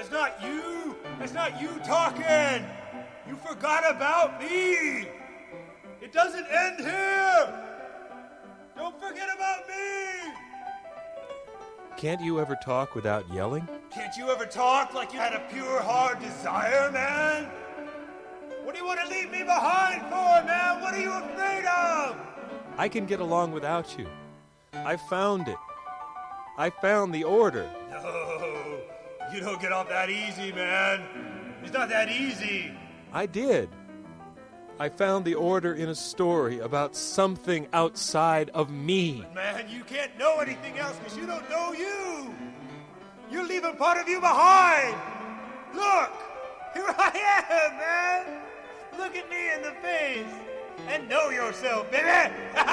That's not you. That's not you talking. You forgot about me. It doesn't end here. Don't forget about me. Can't you ever talk without yelling? Can't you ever talk like you had a pure, hard desire, man? What do you want to leave me behind for, man? What are you afraid of? I can get along without you. I found it. I found the order. No, you don't get off that easy, man. It's not that easy. I did. I found the order in a story about something outside of me. But man, you can't know anything else because you don't know you. You're leaving part of you behind. Look, here I am, man. Look at me in the face and know yourself, baby.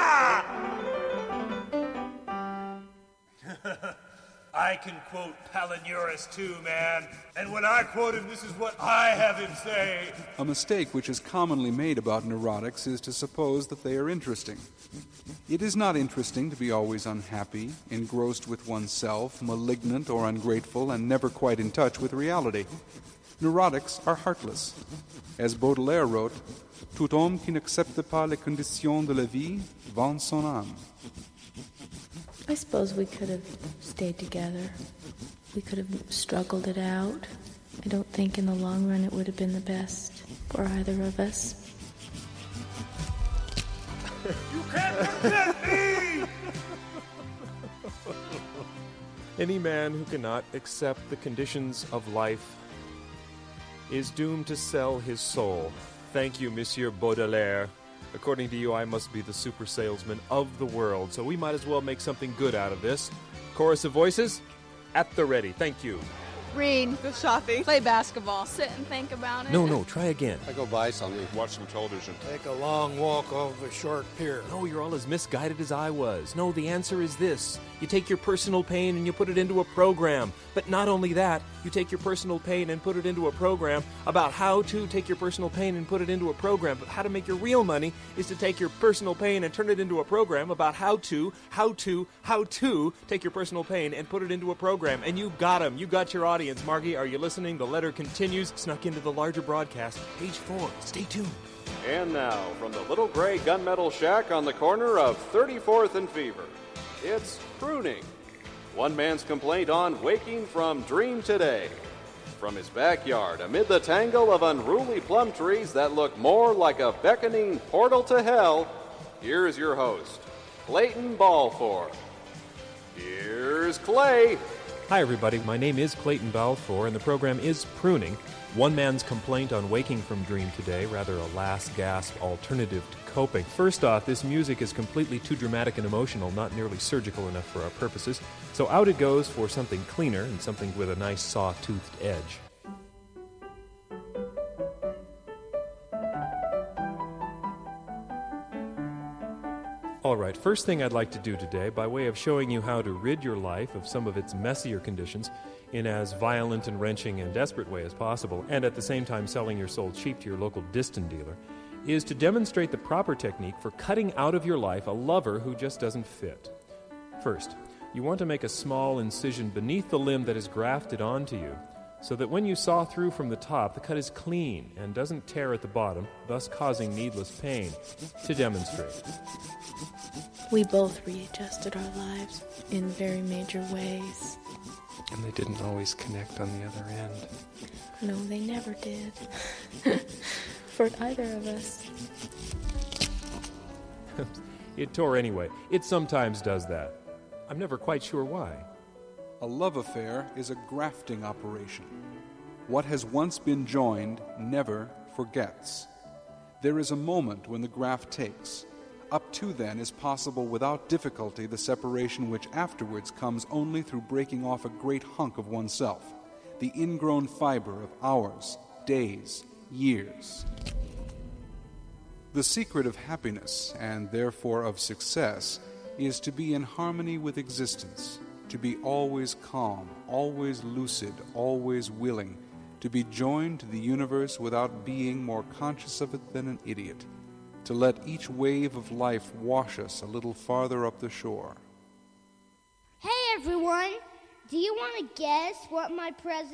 I can quote Palinurus too, man. And when I quote him, this is what I have him say. A mistake which is commonly made about neurotics is to suppose that they are interesting. It is not interesting to be always unhappy, engrossed with oneself, malignant or ungrateful, and never quite in touch with reality. Neurotics are heartless. As Baudelaire wrote, Tout homme qui n'accepte pas les conditions de la vie vend son âme. I suppose we could have stayed together. We could have struggled it out. I don't think in the long run it would have been the best for either of us. You can't forget me! Any man who cannot accept the conditions of life is doomed to sell his soul. Thank you, Monsieur Baudelaire. According to you, I must be the super salesman of the world, so we might as well make something good out of this. Chorus of voices, at the ready. Thank you. Read, go shopping, play basketball, sit and think about it. No, try again. I go buy something, watch some television. Take a long walk over a short pier. No, you're all as misguided as I was. No, the answer is this. You take your personal pain and you put it into a program. But not only that, you take your personal pain and put it into a program about how to take your personal pain and put it into a program. But how to make your real money is to take your personal pain and turn it into a program about how to take your personal pain and put it into a program. And you got them. You got your audience. Margie, are you listening? The letter continues, snuck into the larger broadcast. Page 4. Stay tuned. And now, from the little gray gunmetal shack on the corner of 34th and Fever, it's Pruning. One man's complaint on waking from dream today. From his backyard, amid the tangle of unruly plum trees that look more like a beckoning portal to hell, here's your host, Clayton Balfour. Here's Clay. Hi, everybody. My name is Clayton Balfour, and the program is Pruning. One man's complaint on waking from dream today, rather a last-gasp alternative to coping. First off, this music is completely too dramatic and emotional, not nearly surgical enough for our purposes. So out it goes for something cleaner and something with a nice saw-toothed edge. All right, first thing I'd like to do today, by way of showing you how to rid your life of some of its messier conditions in as violent and wrenching and desperate way as possible, and at the same time selling your soul cheap to your local distant dealer, is to demonstrate the proper technique for cutting out of your life a lover who just doesn't fit. First, you want to make a small incision beneath the limb that is grafted onto you, so that when you saw through from the top, the cut is clean and doesn't tear at the bottom, thus causing needless pain. To demonstrate. We both readjusted our lives in very major ways. And they didn't always connect on the other end. No, they never did. For either of us. It tore anyway. It sometimes does that. I'm never quite sure why. A love affair is a grafting operation. What has once been joined never forgets. There is a moment when the graft takes. Up to then is possible without difficulty the separation which afterwards comes only through breaking off a great hunk of oneself, the ingrown fiber of hours, days, years. The secret of happiness, and therefore of success, is to be in harmony with existence, to be always calm, always lucid, always willing, to be joined to the universe without being more conscious of it than an idiot, to let each wave of life wash us a little farther up the shore. Hey everyone, do you want to guess what my present